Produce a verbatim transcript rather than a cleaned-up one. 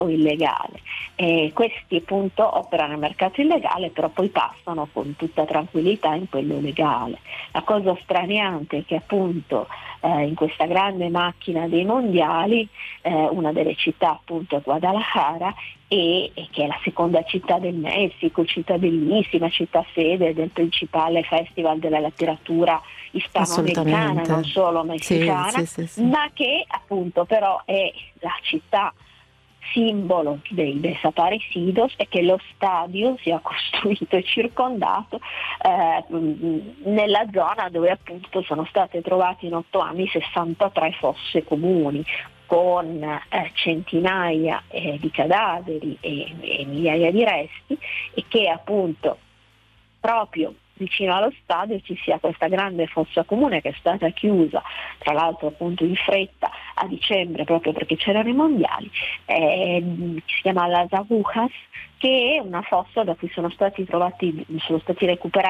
o illegale. E questi appunto operano nel mercato illegale, però poi passano con tutta tranquillità in quello legale. La cosa straniante è che appunto eh, in questa grande macchina dei mondiali, eh, una delle città appunto è Guadalajara, e, e che è la seconda città del Messico, città bellissima, città sede del principale festival della letteratura ispanoamericana, non solo messicana, sì, sì, sì, sì. ma che appunto però è la città simbolo dei Desaparecidos, e che lo stadio sia costruito e circondato eh, nella zona dove appunto sono state trovate in otto anni sessantatré fosse comuni, con eh, centinaia eh, di cadaveri e, e migliaia di resti, e che appunto proprio vicino allo stadio ci sia questa grande fossa comune che è stata chiusa, tra l'altro appunto in fretta a dicembre proprio perché c'erano i mondiali, eh, si chiama Las Agujas, che è una fossa da cui sono stati trovati, sono stati recuperati